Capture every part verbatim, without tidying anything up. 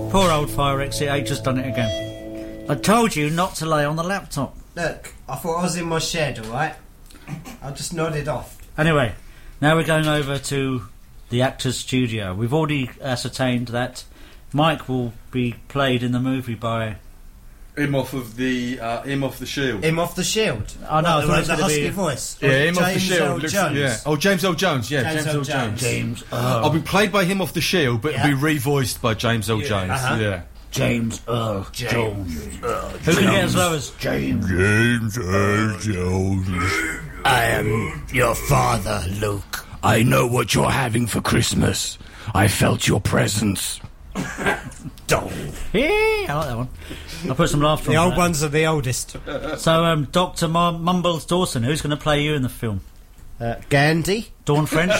Poor old Fire Exit H has done it again. I told you not to lay on the laptop. Look, I thought I was in my shed, alright? I just nodded off. Anyway, now we're going over to the actor's studio. We've already ascertained that Mike will be played in the movie by... Him off of the uh, him off the Shield. Him off the Shield. Oh no, I thought it was the going to husky be voice. Yeah, him James off the Shield. Earl looks- Jones. Yeah. Oh, James Earl Jones. Yeah, James James, Earl Earl Jones. Jones. James I'll Earl. be played by him off the Shield, but Yeah. it'll be revoiced by James Earl Jones. Uh-huh. Yeah. James Earl James Jones. Who can get as low as James? James Earl Jones. I am your father, Luke. I know what you're having for Christmas. I felt your presence. Yeah, I like that one. I'll put some laughter The on old that. ones are the oldest. So, um, Doctor M- Mumbles Dawson, who's going to play you in the film? Uh, Gandhi. Dawn French?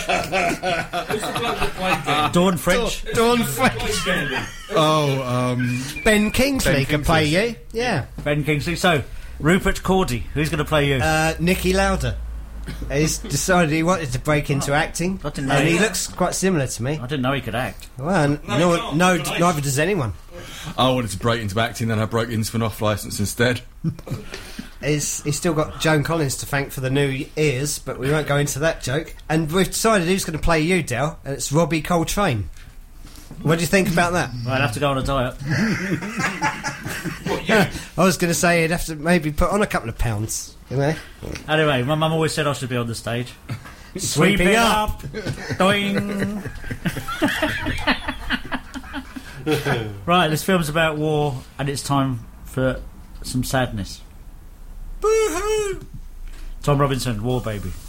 Dawn French? Dawn French. Oh, um, Ben Kingsley Ben can play Kingsley. you. Yeah. Ben Kingsley. So, Rupert Cordy, who's going to play you? Uh, Nicky Lauder. He's decided he wanted to break into acting. I didn't know And he he- looks quite similar to me. I didn't know he could act. Well, n- no, no, neither does anyone. I wanted to break into acting, then I broke into an off licence instead. He's, he's still got Joan Collins to thank for the new ears, but we won't go into that joke. And we've decided who's going to play you, Del, and it's Robbie Coltrane. What do you think about that? Well, I'd have to go on a diet. I was going to say he'd have to maybe put on a couple of pounds, you know? Anyway, my mum always said I should be on the stage. Sweep it up. Doing. Right, this film's about war, and it's time for some sadness. Boo-hoo! Tom Robinson, War Baby.